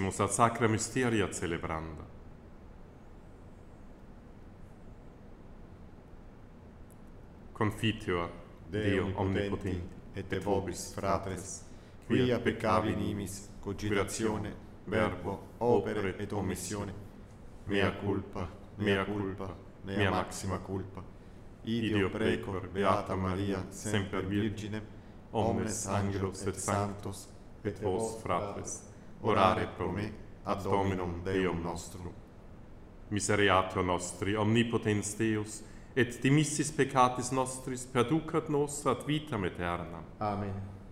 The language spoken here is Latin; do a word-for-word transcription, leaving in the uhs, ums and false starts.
proximus ad sacra mysteria celebranda. Confiteor, Deo omnipotenti, et de vobis, fratres, quia peccavi nimis, cogitatione, verbo, opere et omissione, mea culpa, mea culpa, mea maxima culpa, ideo precor Beata Maria, semper Virginem, omnes angelos et sanctos, et vos, fratres, orare pro me, ad Dominum Deum nostrum. Misereatur nostri, omnipotens Deus, et dimissis peccatis nostris perducat nos ad vitam aeternam. Amen.